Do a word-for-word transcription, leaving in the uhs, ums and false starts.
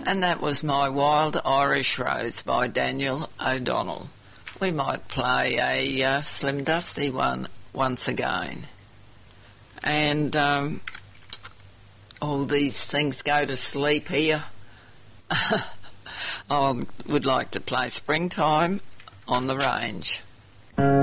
And that was My Wild Irish Rose by Daniel O'Donnell. We might play a uh, Slim Dusty one once again. And um, all these things go to sleep here. I would like to play Springtime on the Range.